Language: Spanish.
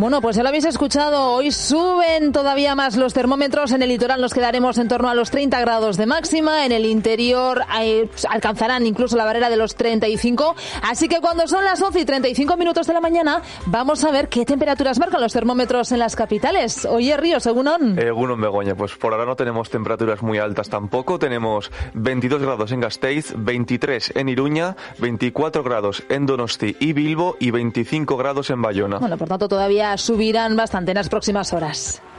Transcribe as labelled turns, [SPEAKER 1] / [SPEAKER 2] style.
[SPEAKER 1] Bueno, pues ya lo habéis escuchado, hoy suben todavía más los termómetros, en el litoral nos quedaremos en torno a los 30 grados de máxima, en el interior alcanzarán incluso la barrera de los 35, así que cuando son las 11 y 35 minutos de la mañana, vamos a ver qué temperaturas marcan los termómetros en las capitales. Oye, Ríos, Egunon.
[SPEAKER 2] Egunon, Begoña, pues por ahora no tenemos temperaturas muy altas tampoco, tenemos 22 grados en Gasteiz, 23 en Iruña, 24 grados en Donosti y Bilbo y 25 grados en Bayona.
[SPEAKER 1] Bueno, por tanto todavía subirán bastante en las próximas horas.